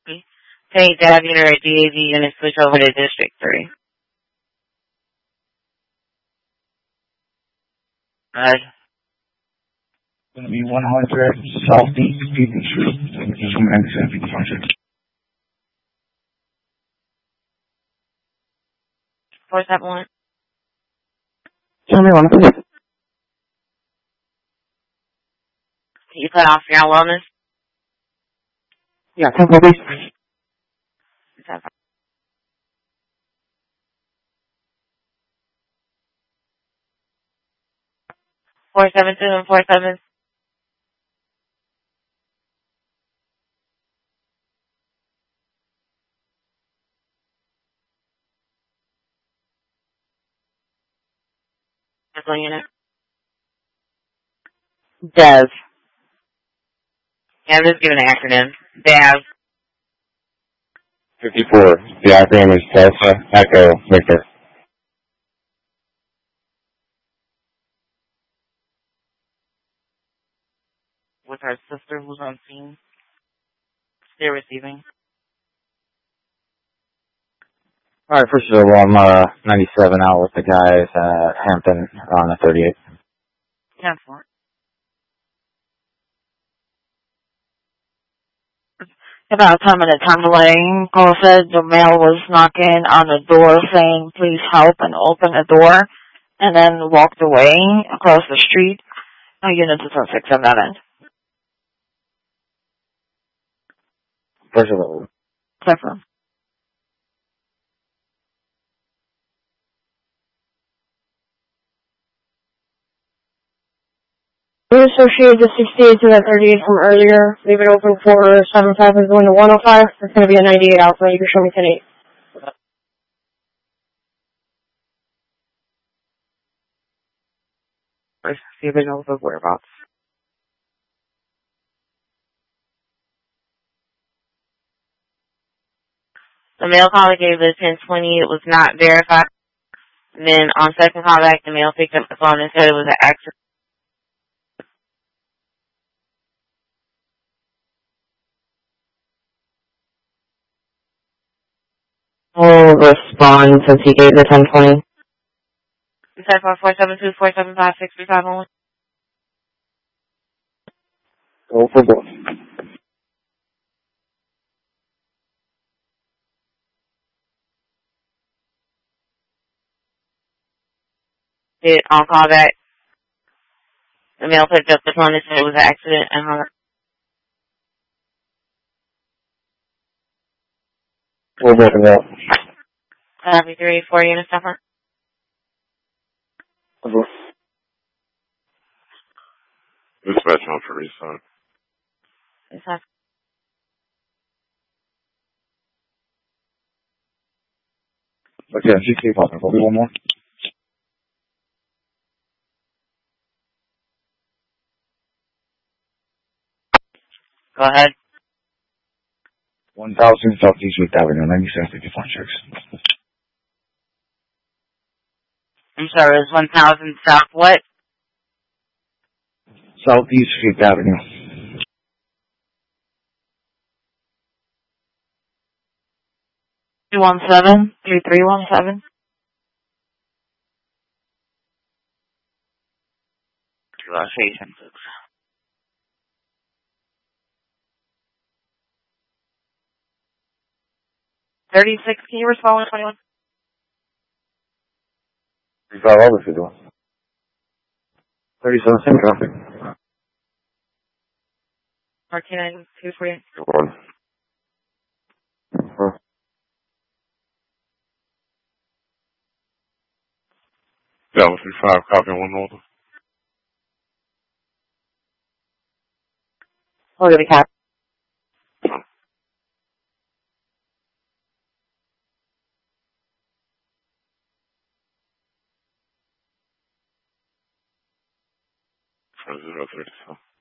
Take DAV unit or DAV unit, switch over to District 3. Good. Going to be 100 Southeast Stevens Street. Just from exit 100. 471. Tell me one. You cut off your wellness? Yeah, Temple Base. 472 and 47. That's one unit. Dev. Yeah, I'm just giving an acronym. DAV. 54. The acronym is Delta Echo Victor. With her sister who's on scene. Still receiving. Alright, first of all, I'm 97 out with the guys at Hampton on the 38. 10-4. About a 10-minute time delay. Call said the male was knocking on the door saying, please help, and opened the door, and then walked away across the street. No units is on 6 on that end. First of all. Clever. We associated the 68 to that 38 from earlier. Leave it open for 75 is going to 105. It's going to be a 98 alpha. You can show me 10-8. Let's see if it knows the whereabouts. The male caller gave the 1020. It was not verified. And then on second callback, the male picked up the phone and said it was an accident. We'll respond since he gave the 1020. You said 472-475-6351. Go for both. On callback, the male picked up the phone and said it was an accident and hung up. We're working out. Copy 384 unit suffer. Dispatch on for resign. Okay, GK popping. Probably one more. Go ahead. 1000 Southeast Fifth Avenue, 9755 checks. I'm sorry, it was 1000 South what? Southeast Fifth Avenue. 3317. Relaxation. 36, can you respond with 21? 35 over for doing. 37 same traffic. Martina, 248. One. Delta 35, copy 1 order. Look at the cap. For 037.